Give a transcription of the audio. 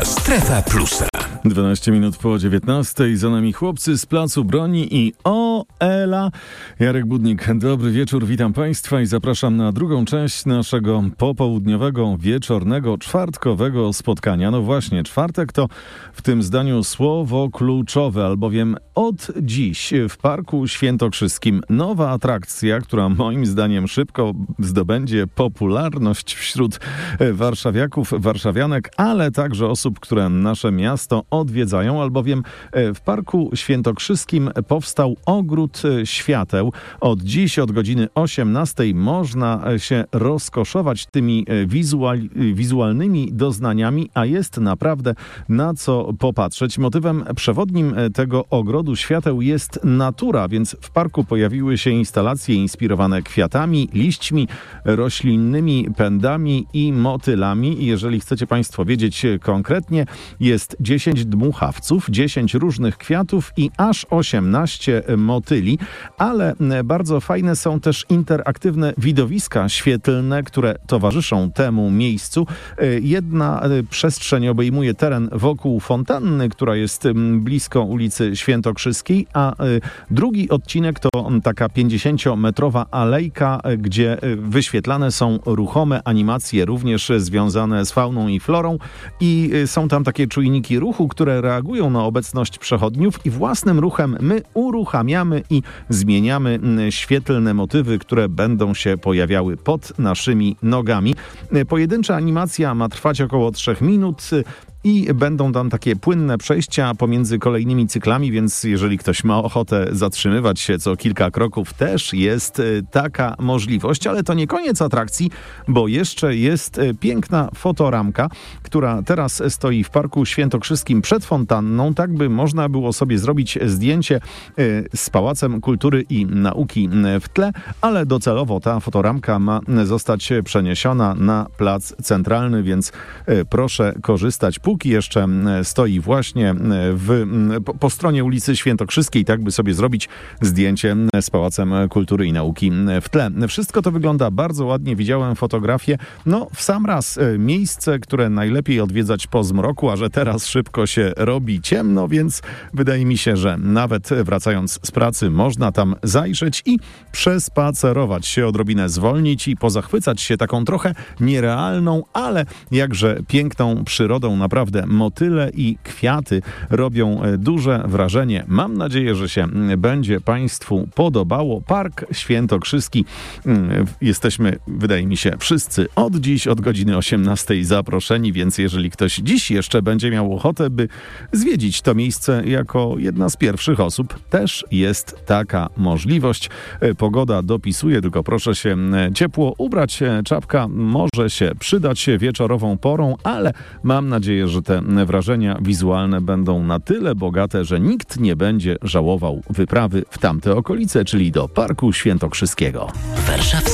Strefa Plusa. 12 minut po 19. Za nami chłopcy z Placu Broni i Ela. Jarek Budnik, dobry wieczór, witam Państwa i zapraszam na drugą część naszego popołudniowego, wieczornego, czwartkowego spotkania. No właśnie, czwartek to w tym zdaniu słowo kluczowe, albowiem od dziś w Parku Świętokrzyskim nowa atrakcja, która moim zdaniem szybko zdobędzie popularność wśród warszawiaków, warszawianek, ale także osób, które nasze miasto odwiedzają, albowiem w Parku Świętokrzyskim powstał Ogród Świateł. Od dziś, od godziny 18 można się rozkoszować tymi wizualnymi doznaniami, a jest naprawdę na co popatrzeć. Motywem przewodnim tego Ogrodu Świateł jest natura, więc w parku pojawiły się instalacje inspirowane kwiatami, liśćmi, roślinnymi pędami i motylami. Jeżeli chcecie Państwo wiedzieć konkretnie, jest 10 dmuchawców, 10 różnych kwiatów i aż 18 motyli, ale bardzo fajne są też interaktywne widowiska świetlne, które towarzyszą temu miejscu. Jedna przestrzeń obejmuje teren wokół fontanny, która jest blisko ulicy Świętokrzyskiej, a drugi odcinek to taka 50-metrowa alejka, gdzie wyświetlane są ruchome animacje, również związane z fauną i florą, i są tam takie czujniki ruchu, które reagują na obecność przechodniów i własnym ruchem my uruchamiamy i zmieniamy świetlne motywy, które będą się pojawiały pod naszymi nogami. Pojedyncza animacja ma trwać około 3 minut. I będą tam takie płynne przejścia pomiędzy kolejnymi cyklami, więc jeżeli ktoś ma ochotę zatrzymywać się co kilka kroków, też jest taka możliwość. Ale to nie koniec atrakcji, bo jeszcze jest piękna fotoramka, która teraz stoi w Parku Świętokrzyskim przed fontanną, tak by można było sobie zrobić zdjęcie z Pałacem Kultury i Nauki w tle, ale docelowo ta fotoramka ma zostać przeniesiona na Plac Centralny, więc proszę korzystać. Póki jeszcze stoi właśnie po stronie ulicy Świętokrzyskiej, tak by sobie zrobić zdjęcie z Pałacem Kultury i Nauki w tle. Wszystko to wygląda bardzo ładnie, widziałem fotografię. No w sam raz miejsce, które najlepiej odwiedzać po zmroku, a że teraz szybko się robi ciemno, więc wydaje mi się, że nawet wracając z pracy można tam zajrzeć i przespacerować się, odrobinę zwolnić i pozachwycać się taką trochę nierealną, ale jakże piękną przyrodą. Naprawdę motyle i kwiaty robią duże wrażenie. Mam nadzieję, że się będzie Państwu podobało. Park Świętokrzyski. Jesteśmy, wydaje mi się, wszyscy od dziś, od godziny 18 zaproszeni, więc jeżeli ktoś dziś jeszcze będzie miał ochotę, by zwiedzić to miejsce jako jedna z pierwszych osób, też jest taka możliwość. Pogoda dopisuje, tylko proszę się ciepło ubrać. Czapka może się przydać wieczorową porą, ale mam nadzieję, że te wrażenia wizualne będą na tyle bogate, że nikt nie będzie żałował wyprawy w tamte okolice, czyli do Parku Świętokrzyskiego.